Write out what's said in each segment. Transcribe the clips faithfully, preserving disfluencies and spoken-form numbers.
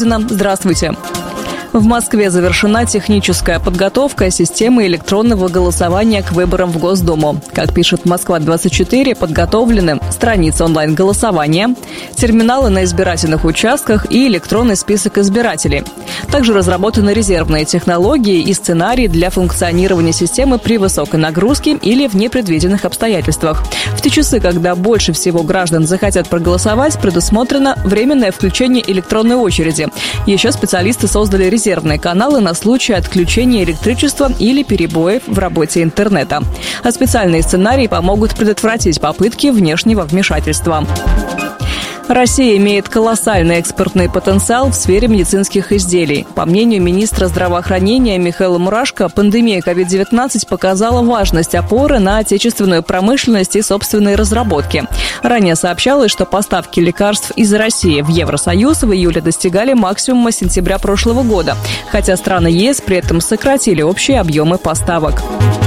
Здравствуйте. В Москве завершена техническая подготовка системы электронного голосования к выборам в Госдуму. Как пишет Москва двадцать четыре, подготовлены страницы онлайн-голосования, терминалы на избирательных участках и электронный список избирателей. Также разработаны резервные технологии и сценарии для функционирования системы при высокой нагрузке или в непредвиденных обстоятельствах. В те часы, когда больше всего граждан захотят проголосовать, предусмотрено временное включение электронной очереди. Еще специалисты создали резервные резервные каналы на случай отключения электричества или перебоев в работе интернета. А специальные сценарии помогут предотвратить попытки внешнего вмешательства. Россия имеет колоссальный экспортный потенциал в сфере медицинских изделий. По мнению министра здравоохранения Михаила Мурашко, пандемия ковид девятнадцать показала важность опоры на отечественную промышленность и собственные разработки. Ранее сообщалось, что поставки лекарств из России в Евросоюз в июле достигали максимума сентября прошлого года, хотя страны ЕС при этом сократили общие объемы поставок.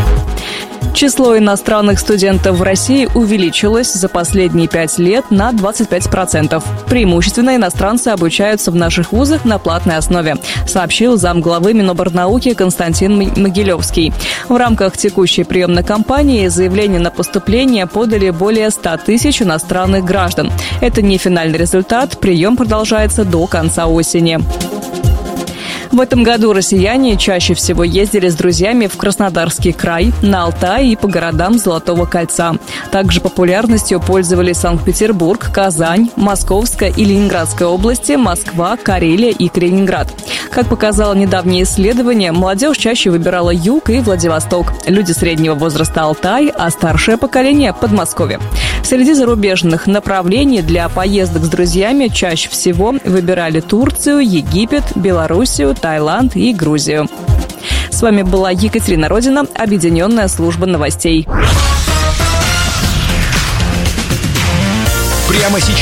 Число иностранных студентов в России увеличилось за последние пять лет на двадцать пять процентов. Преимущественно иностранцы обучаются в наших вузах на платной основе, сообщил замглавы Миноборнауки Константин Могилевский. В рамках текущей приемной кампании заявления на поступление подали более ста тысяч иностранных граждан. Это не финальный результат, прием продолжается до конца осени. В этом году россияне чаще всего ездили с друзьями в Краснодарский край, на Алтай и по городам Золотого кольца. Также популярностью пользовались Санкт-Петербург, Казань, Московская и Ленинградская области, Москва, Карелия и Калининград. Как показало недавнее исследование, молодежь чаще выбирала Юг и Владивосток, люди среднего возраста Алтай, а старшее поколение – Подмосковье. Среди зарубежных направлений для поездок с друзьями чаще всего выбирали Турцию, Египет, Белоруссию, Таиланд и Грузию. С вами была Екатерина Родина, Объединенная служба новостей. Прямо сейчас